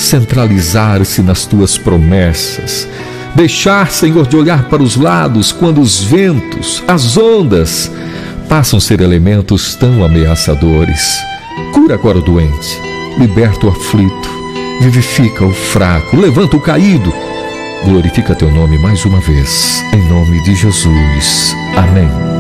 centralizar-se nas tuas promessas. Deixar, Senhor, de olhar para os lados quando os ventos, as ondas passam a ser elementos tão ameaçadores. Cura agora o doente, liberta o aflito, vivifica o fraco, levanta o caído. Glorifica teu nome mais uma vez, em nome de Jesus. Amém.